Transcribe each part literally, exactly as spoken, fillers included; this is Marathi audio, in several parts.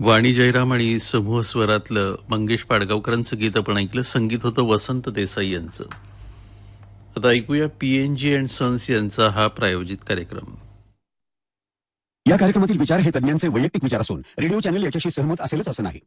वाणी जयराम आणि समूह स्वरातलं मंगेश पाडगावकरांचं गीत आपण ऐकलं. संगीत होतं वसंत देसाई यांचं. आता ऐकूया P N G and sons यांचा हा प्रायोजित कार्यक्रम. या कार्यक्रमातील विचार हे तज्ञांचे वैयक्तिक विचार असून रेडिओ चॅनल याच्याशी सहमत असेलच असं नाही.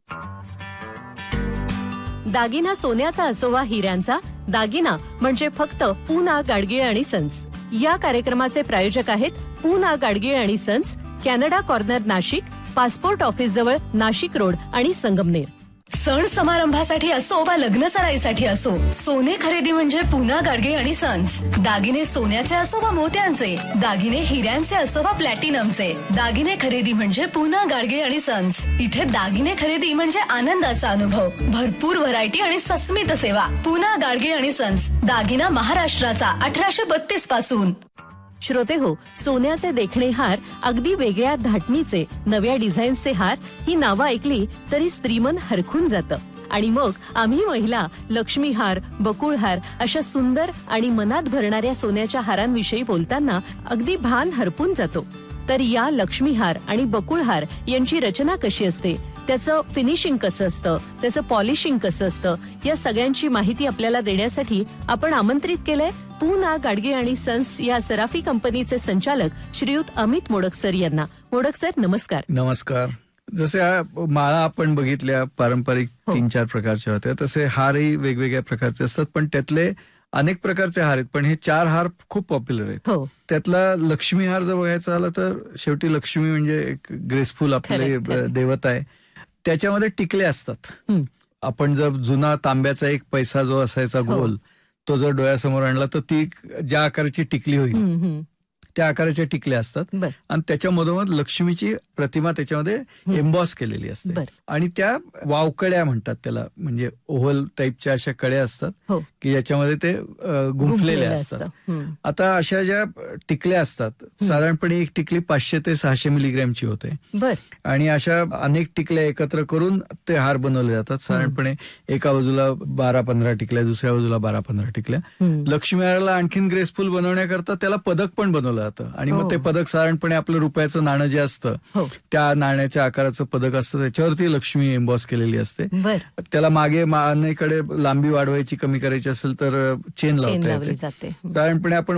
दागिना सोन्याचा असो वा हिऱ्यांचा, दागिना म्हणजे फक्त पूना गाडगीळ आणि सन्स. या कार्यक्रमाचे प्रायोजक आहेत पूना गाडगीळ आणि sons, Canada corner, Nashik, passport office जवळ, नाशिक रोड आणि संगमनेर. सण समारंभासाठी असो वा लग्न सराईसाठी असो, सोने खरेदी म्हणजे पूना गाडगीळ आणि सन्स. दागिने सोन्याचे असो वा मोत्यांचे, दागिने हिऱ्यांचे असो वा प्लॅटिनमचे, दागिने खरेदी म्हणजे पूना गाडगीळ आणि सन्स. इथे दागिने खरेदी म्हणजे आनंदाचा अनुभव, भरपूर व्हरायटी आणि सस्मित सेवा. पूना गाडगीळ आणि सन्स, दागिना महाराष्ट्राचा अठराशे बत्तीस पासून. श्रोते हो, सोन्याचे देखणे हार, अगदी वेगळ्या धाटणीचे नव्या डिझाईन्सचे हार, ही नावं ऐकली तरी स्त्रीमन हरखून जातं. आणि मग आम्ही महिला लक्ष्मी हार, बकुळ हार अशा सुंदर आणि मनात भरणाऱ्या सोन्याच्या हारांविषयी बोलताना अगदी भान हरपून जातो. तर या लक्ष्मी हार आणि बकुळ हार यांची रचना कशी असते, त्याचं फिनिशिंग कसं असतं, त्याचं पॉलिशिंग कसं असतं, या सगळ्यांची माहिती आपल्याला देण्यासाठी आपण आमंत्रित केलंय पूना गाडगीळ आणि सन्स या सराफी कंपनीचे संचालक श्रीयुत अमित मोडक सर यांना. मोडक सर, नमस्कार. नमस्कार. जसे माळा आपण बघितल्या पारंपरिक तीन चार प्रकारच्या होत्या, तसे हारही वेगवेगळ्या प्रकारचे असतात. पण त्यातले अनेक प्रकारचे हार आहेत, पण हे चार हार खूप पॉप्युलर आहेत. हो. त्यातला लक्ष्मी हार जर बघायचा झाला तर शेवटी लक्ष्मी म्हणजे एक ग्रेसफुल आपले देवता आहे. त्याच्यामध्ये टिकले असतात. आपण जर जुना तांब्याचा एक पैसा जो असायचा गोल, तो जर डोळ्यासमोर आणला तर ती ज्या आकाराची टिकली होईल त्या आकाराच्या टिकल्या असतात. आणि त्याच्या मधोमध लक्ष्मीची प्रतिमा त्याच्यामध्ये एम्बॉस केलेली असते. आणि त्या वावकड्या म्हणतात त्याला, म्हणजे ओव्हल टाईपच्या अशा कड्या असतात की ज्याच्यामध्ये ते गुंफलेल्या असतात. आता अशा ज्या टिकल्या असतात, साधारणपणे एक टिकली पाचशे ते सहाशे मिलीग्रॅमची होते. आणि अशा अनेक टिकल्या एकत्र करून ते हार बनवले जातात. साधारणपणे एका बाजूला बारा पंधरा टिकल्या, दुसऱ्या बाजूला बारा पंधरा टिकल्या. लक्ष्मी हाराला आणखीन ग्रेसफुल बनवण्याकरता त्याला पदक पण बनवलं जातं. आणि मग ते पदक साधारणपणे आपलं रुपयाचं नाणं जे असतं त्या नाण्याच्या आकाराचं पदक असतं, त्याच्यावरती लक्ष्मी एम्बॉस केलेली असते. त्याला मागे मानेकडे लांबी वाढवायची, कमी करायची असेल तर चेन लावता येते. साधारणपणे आपण